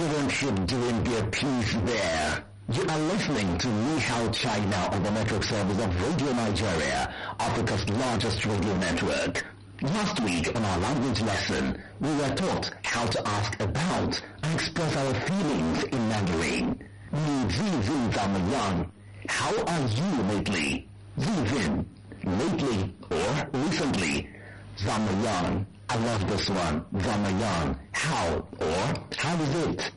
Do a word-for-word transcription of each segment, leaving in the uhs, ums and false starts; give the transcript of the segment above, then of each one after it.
Nigerian trip doing their piece there. You are listening to Ni Hao China on the network service of Radio Nigeria, Africa's largest radio network. Last week on our language lesson, we were taught how to ask about and express our feelings in Mandarin. Ni zi zi zamayan. How are you lately? Zizin, lately or recently. Zamayan, I love this one. Zamayan, how or how is it?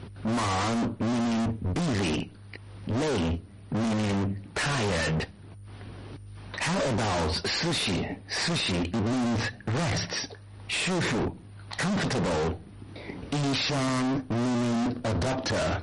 Man meaning busy. Lei meaning tired. How about sushi? Sushi, it means rest. Shufu, comfortable. Ishan meaning a doctor.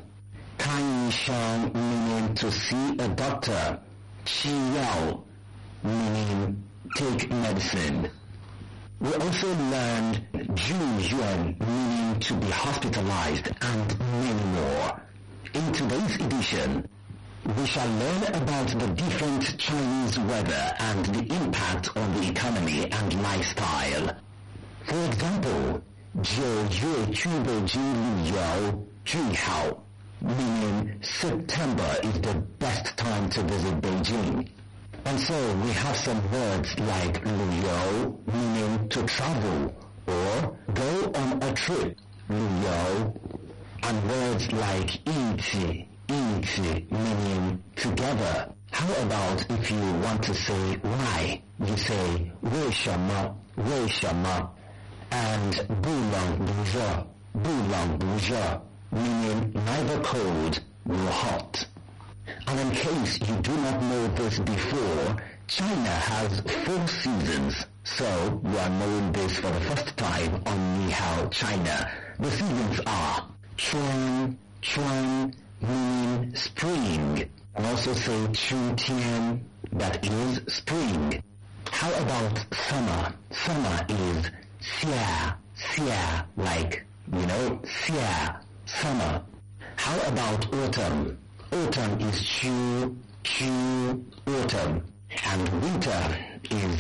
Kaishan meaning to see a doctor. Qi Yao meaning take medicine. We also learned Ju Yuan meaning to be hospitalized and many more. In today's edition, we shall learn about the different Chinese weather and the impact on the economy and lifestyle. For example, 九月去北京旅游最好 meaning September is the best time to visit Beijing. And so we have some words like 旅游 meaning to travel or go on a trip, 旅游, and words like 一起 一起 meaning together. How about if you want to say why? You say 为什么为什么 and 不冷不热不冷不热 meaning neither cold nor hot. And in case you do not know this before, China has four seasons. So you are knowing this for the first time on Ni Hao China. The seasons are Chuan, Chuan meaning spring. And also say Chutian, that is spring. How about summer? Summer is Xia, Xia, like, you know, Xia, summer. How about autumn? Autumn is Chu, Chu, autumn. And winter is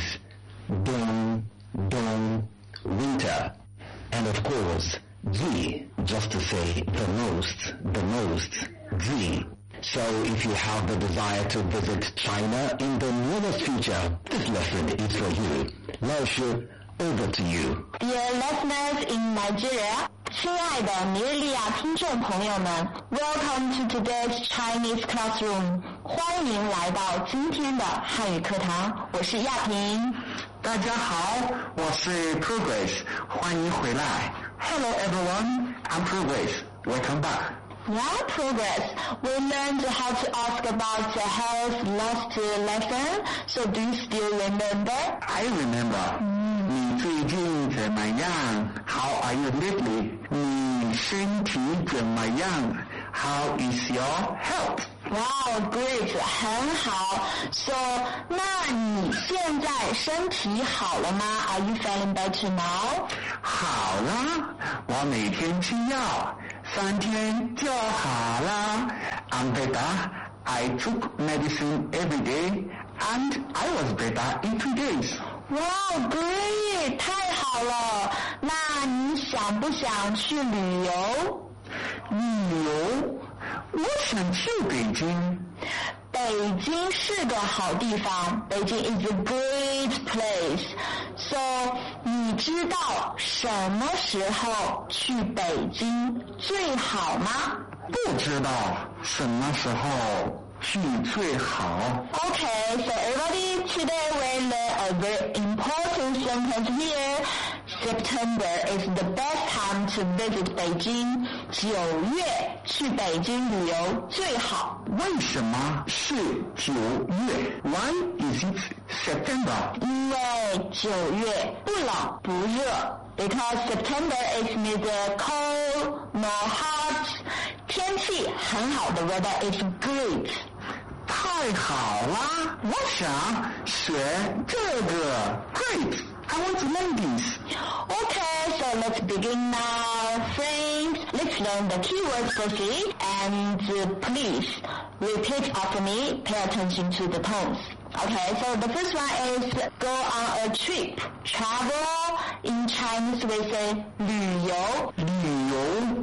Dong, Dong, winter. And of course, Zi, just to say the most, the most, Zi. So if you have the desire to visit China in the nearest future, this lesson is for you. Lao Shu, over to you. Dear listeners in Nigeria, 亲爱的尼日利亚听众朋友们 ，Welcome to today's Chinese classroom. 欢迎来到今天的汉语课堂，我是亚萍。 大家好，我是 Progress， 欢迎回来。Hello everyone, I'm Progress. Welcome back. Yeah, Progress. We learned how to ask about the health last lesson. So do you still remember? I remember. 你最近怎么样 ？How are you lately? 你身体怎么样 ？How is your health? Wow, great, 很好。So, 那你现在身体好了吗 ？Are you feeling better now? 好了，我每天吃药，三天就好了。I'm better. I took medicine every day, and I was better in two days. Wow, great, 太好了。那你想不想去旅游？ 旅游？我想去北京。 北京是个好地方，北京 is a great place. So, 你知道什么时候去北京最好吗？ 不知道什么时候去最好。 Okay, so everybody, today we learn a very important sentence here. September is the best time to visit Beijing. 九月去北京旅游最好。 为什么是九月 ？Why is it September? 因为九月不冷不热。Because September is neither cold nor hot. 天气很好的 weather is great. 太好了，我想学这个。Great, I want to learn this. Okay, so let's begin now. Friends, let's learn the keywords firstly. And uh, please, repeat after me. Pay attention to the tones. Okay, so the first one is go on a trip. Travel, in Chinese we say 旅游。 旅游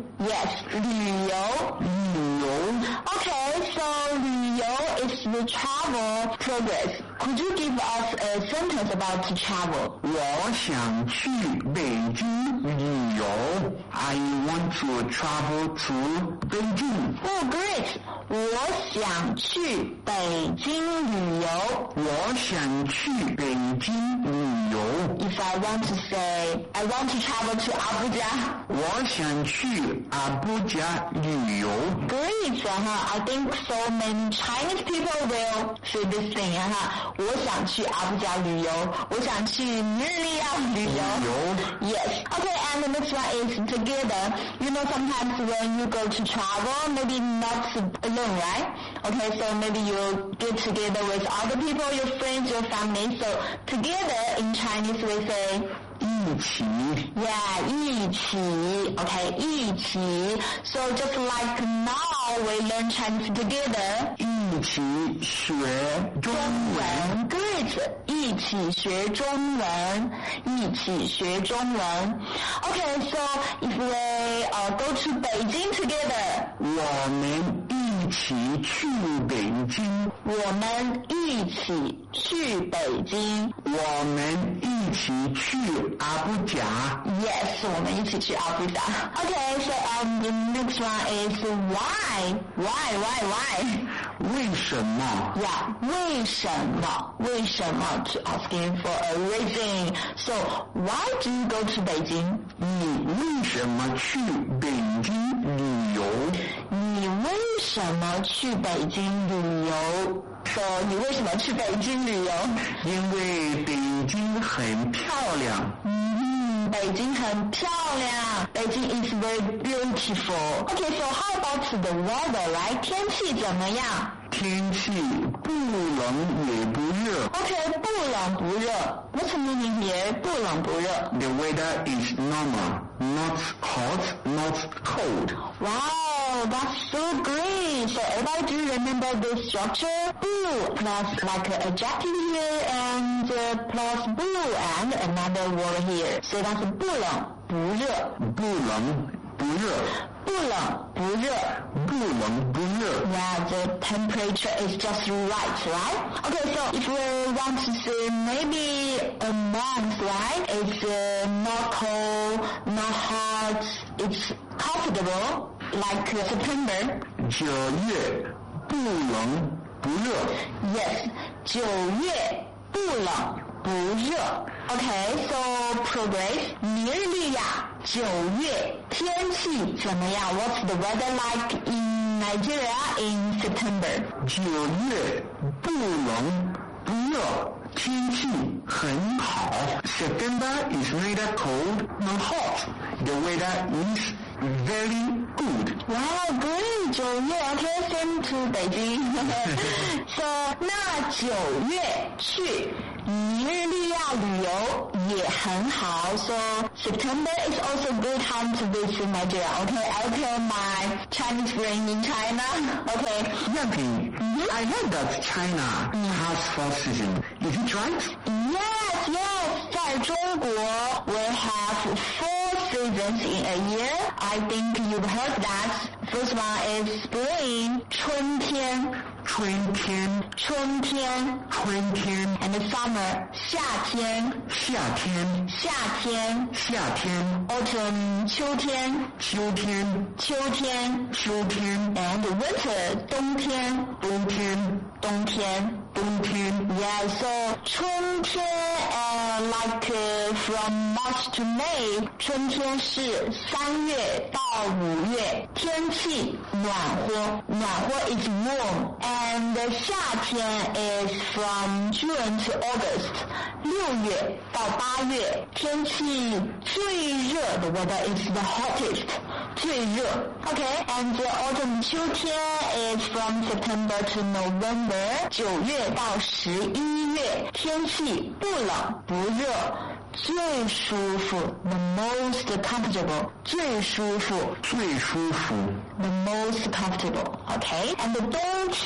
Yes, 旅游。 旅游。 Okay, so 旅游 is the travel progress. Could you give us a sentence about to travel? 我想去北京旅游。I want to travel to Beijing. Oh, great. 我想去北京旅游。 我想去北京旅游。 If I want to say, I want to travel to Abuja. 我想去阿布加旅游。 Great, uh-huh. I think so many Chinese people will say this thing, uh-huh. 我想去阿布加旅游。我想去尼日利亚旅游。Yes. Okay, and the next one is together. You know, sometimes when you go to travel, maybe not alone, right? Okay, so maybe you get together with other people, your friends, your family. So together in Chinese we say 一起。 Yeah, 一起. Okay, 一起. So just like now we learn Chinese together. 一起学中文。 Good. 一起学中文。一起学中文。Okay, so if we uh, go to Beijing together. 我们一起去北京。 我们一起去北京。 我们一起去阿布加。 Yes, 我们一起去阿布加。Okay, so um, the next one is why? Why, why, why? 为什么 Yeah, 为什么？为什么 to asking for a reason. So, why do you go to Beijing? 你为什么去北京旅游？ 你为什么去北京旅游？ So, 你为什么去北京旅游？ 因为北京很漂亮。 嗯，北京很漂亮。北京 is very beautiful. Okay, so how about the weather, right? 天气怎么样？ 天气不冷也不热。 Okay, 不冷不热。What's the meaning here? 不冷不热。 The weather is normal, not hot, not cold. Wow, that's so great. So everybody do remember this structure? 不 plus like a adjective here and uh, plus 不 and another word here. So that's 不冷不热。 不冷不热。 不冷不热。 不冷不热。 Yeah, the temperature is just right, right? Okay, so if we want to say maybe a month, right? It's uh, not cold, not hot, it's comfortable, like uh, September. 九月不冷不热。 Yes, 九月不冷不热。 Okay, so progress. 尼日利亚九月天气怎么样？ What's the weather like in Nigeria in September? 九月不冷不热，天气很好。September is neither cold nor hot. The weather is very good. Wow, great! 九月 okay, same to 北京。So 那九月去尼日利亚旅游也很好。So September is also good time to visit Nigeria. Okay, I'll tell my Chinese friend in China. Okay. Yapi, I heard that China has four seasons. Is it right? Yes, yes. 在中国 we have four seasons in a year. I think you've heard that. First one is spring, 春天。 春天。 春天。 春天。 And the summer, 夏天。 夏天。 夏天。 夏天。 Autumn, 秋天。 秋天。 秋天。 秋天。 And winter, 冬天。 冬天。 冬天。 冬天。 Yeah, so 春天 uh, like uh, from March to May. 春天是三月到五月，天气暖和，暖和 is warm. And 夏天 is from June to August. 六月到八月，天气最热的 weather is the hottest. 最热 Okay, and the autumn 秋天 is from September to November. 九月到十一月，天气不冷不热，最舒服 the most comfortable 最舒服最舒服 the most comfortable. Okay, and the 冬天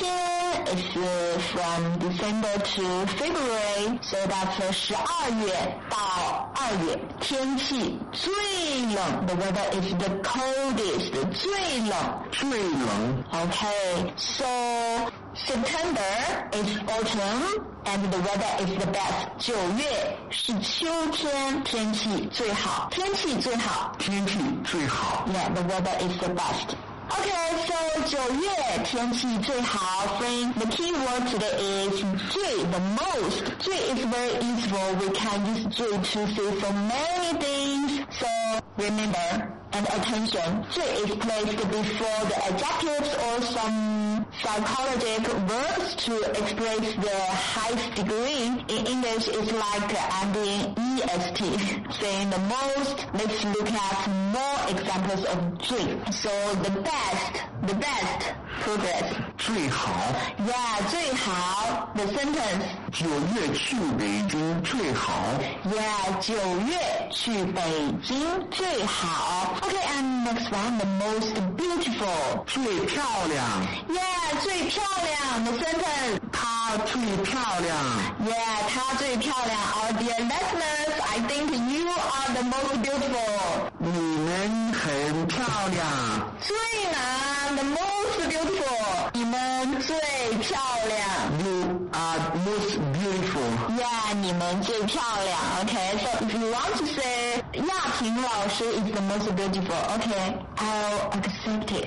is uh, from December to February, so that's 十二月到二月，天气最冷 ，the weather is the coldest， 最冷， 最冷。 Okay, so September is autumn and the weather is the best. 九月是秋天，天气最好，天气最好， 天气最好。 Yeah, the weather is the best. Okay, so 九月天气最好 Friends, the key word today is 最 the most. 最 is very useful. We can use 最 to say so many things. So remember and attention. 最 is placed before the adjectives or some psychological verbs to express the highest degree. In English, it's like adding est, saying the most. Let's look at more examples of 最. So the best, the best, progress. 最好。 Yeah, 最好 the sentence. 九月去北京最好。 Yeah, 九月去北京最好。Okay, and next one, the most beautiful. 最漂亮。 Yeah, 最漂亮 the sentence. 她最漂亮。 Yeah, 她最漂亮 Our dear listeners, I think you are the most beautiful. 你们很漂亮。 最难 the most beautiful. 你们最漂亮。 You are most beautiful. Yeah, 你们最漂亮 Okay, so if you want to say 亚萍老师 is the most beautiful, okay, I'll accept it.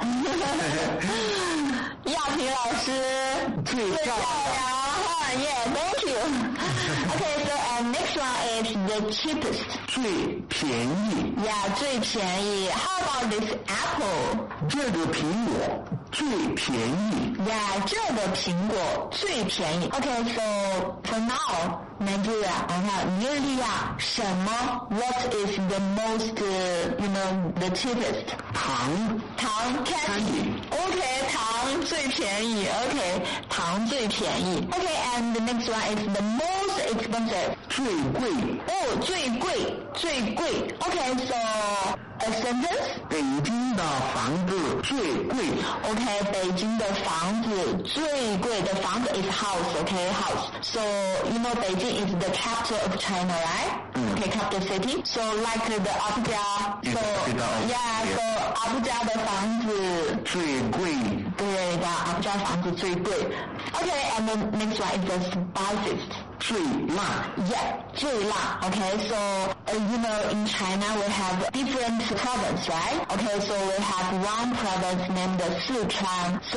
亚萍老师最漂亮。 Yeah, thank you. Okay, so uh, next one is the cheapest. 最便宜。 Yeah, 最便宜 How about this apple? 这个苹果最便宜。 Yeah, 这个苹果最便宜 Okay, so for now, Nigeria, uh, 尼日利亚什么 What is the most, uh, you know, the cheapest? 糖。 糖 candy. Okay, 糖最便宜 Okay, 糖最便宜 Okay, and the next one is the most expensive. 最贵。 哦，最贵最贵 Okay, so a sentence? 北京的房子最贵。 Okay, 北京的房子最贵的房子 is house, okay, house. So, you know, Beijing is the capital of China, right? Mm. Okay, capital city. So, like the Abuja. Yes, So, Abuja. yeah, Yes. so Abuja 的房子最贵。 对的 Abuja 房子最贵 Okay, and then next one is the spices. 最辣。 Yeah, 最辣 Okay, so, uh, you know, in China we have different provinces, right? Okay, so we have one province named Sichuan. So,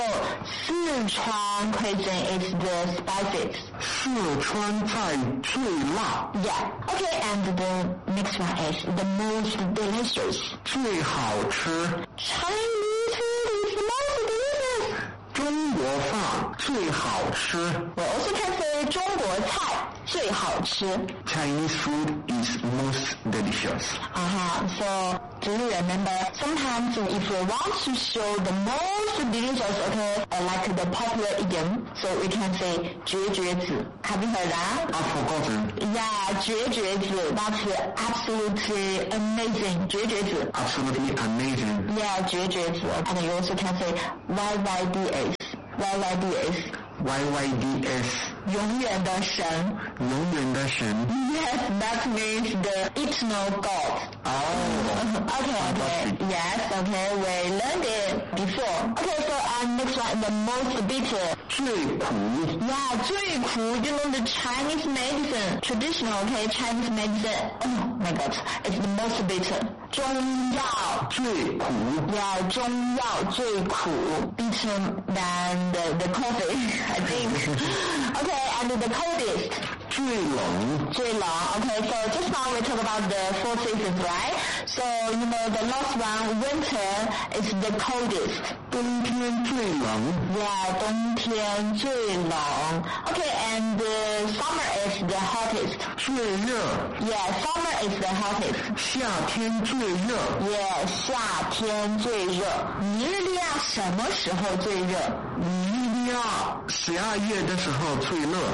Sichuan cuisine is the spices. 四川菜最辣。 Yeah. Okay, and the next one is the most delicious. 最好吃。 Chinese food is the most delicious. 中国饭最好吃。 We also can say 中国菜最好吃。 Chinese food is most delicious. Uh-huh. So, do you remember, sometimes if we want to show the most delicious, okay, uh, like the popular idiom, so we can say 绝绝子. Have you heard that? I've forgotten. Yeah, 绝绝子. That's absolutely amazing. 绝绝子. Absolutely amazing. Yeah, 绝绝子. And you also can say Y Y D S. Y Y D S. Y Y D S. 永远的神。 永远的神。 Yes, that means the eternal God. Oh. Okay, okay. Yes, okay, we learned it before. Okay, so our next one, the most bitter. 最苦。 Yeah, 最苦, you know the Chinese medicine, traditional, okay, Chinese medicine. Oh my God, it's the most bitter. 中药。 最苦。 Yeah, 中药最苦. Bitter than the, the coffee, I think. Okay, and the coldest. 最冷。 最冷 Okay, so just now we talk about the four seasons, right? So, you know, the last one, winter, is the coldest. 冬天最冷。 Yeah, 冬天最冷 Okay, and uh, summer is the hottest. 最热。 Yeah, summer is the hottest. 夏天最热。 Yeah, 夏天最热。尼日利亚什么时候最热？ 尼日利亚十二月的时候最热。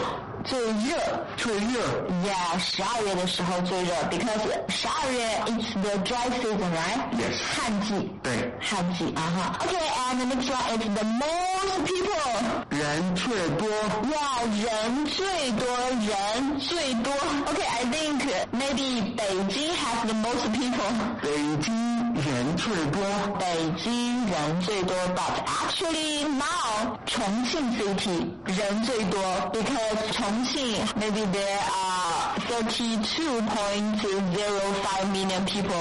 最热。 最热。 Yeah, 十二月的时候最热 because 十二月 it's the dry season, right? Yes. 旱季。 对。 旱季啊哈。Okay, and the next one is the most people. 人最多。 Yeah, 人最多，人最多。Okay, I think maybe 北京 has the most people. 北京人最多。 北京人最多 but actually now 重庆 city 人最多 because 重庆 maybe there are thirty-two point zero five million people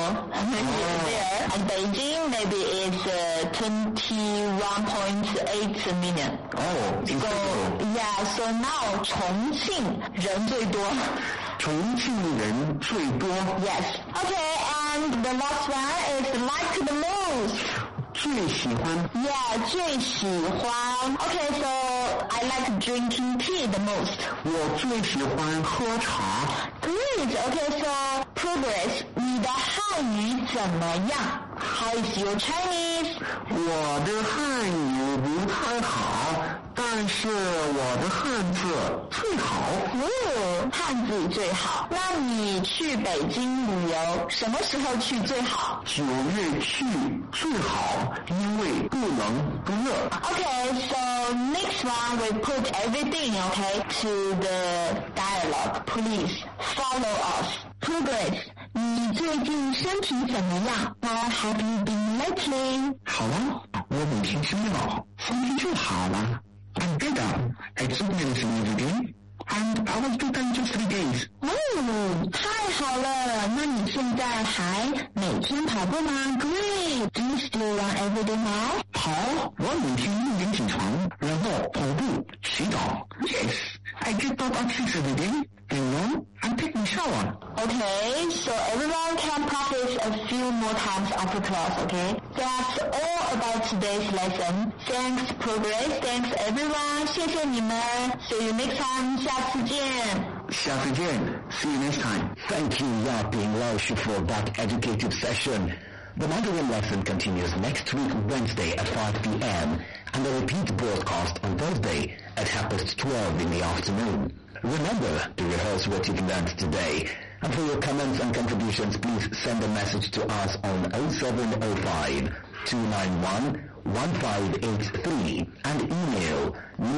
oh. there and Beijing maybe it's uh, twenty-one point eight million. Oh, so yeah, so now 重庆人最多。 重庆人最多。 Yes. Okay, and the last one is like the most. 最喜欢。 Yeah, 最喜欢。Okay, so I like drinking tea the most. 我最喜欢喝茶。 Great. Okay, so progress. 你的汉语怎么样？ How is your Chinese? 我的汉语不太好，但是我的汉字最好。 哦，汉字最好。那你去北京旅游，什么时候去最好？ 九月去最好，因为不冷不热。 Okay, so next one we put everything, okay, to the dialogue. Please follow us. Progress. 你最近身体怎么样 ？How have you been lately? 好了，我每天吃药，身体就好了。I'm better. I took medicine every day, and I was better in just three days. 哦，太好了！那你现在还每天跑步吗 ？Great. Do you still run every day now? 跑，我每天六点起床，然后跑步、洗澡。Yes, I get up at six every day. And then I take my shower. Okay, so everyone can practice a few more times after class, okay? That's all about today's lesson. Thanks, Progress. Thanks, everyone. 谢谢你们. See you next time. 下次见。 下次见. See you next time. Thank you, Yaping Lausch, for that educative session. The Mandarin lesson continues next week, Wednesday at five p.m. and the repeat broadcast on Thursday at half past twelve in the afternoon. Remember to rehearse what you've learned today. And for your comments and contributions, please send a message to us on oh seven oh five, two nine one, one five eight three and email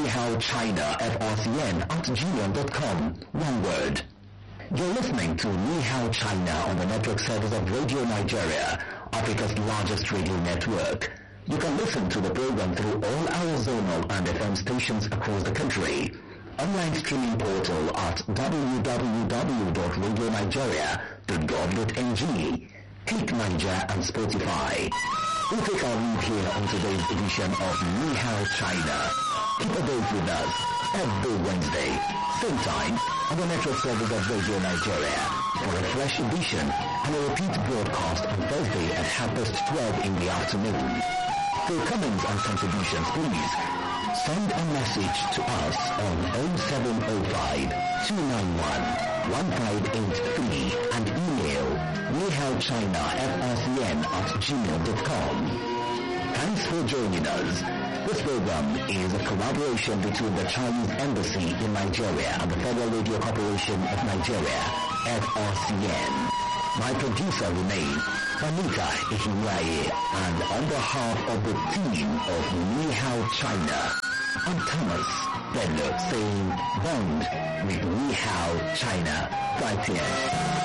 nihaochina.frcn at gmail dot com. One word. You're listening to Ni Hao China on the network service of Radio Nigeria, Africa's largest radio network. You can listen to the program through all our zonal and F M stations across the country. Online streaming portal at w w w dot radio nigeria dot gov dot n g. Click Niger and Spotify. We'll take our leave here on today's edition of Ni Hao China. Keep a date with us every Wednesday, same time, on the network service of Radio Nigeria for a fresh edition and a repeat broadcast on Thursday at half past twelve in the afternoon. For comments and contributions, please send a message to us on oh seven oh five, two nine one, one five eight three and email nihaochina.frcn at gmail dot com. Thanks for joining us. This program is a collaboration between the Chinese Embassy in Nigeria and the Federal Radio Corporation of Nigeria, F R C N. My producer remains Anita Ihiwaye, and on behalf of the team of Ni Hao China, I'm Thomas Bello saying bond with Ni Hao China. Right here.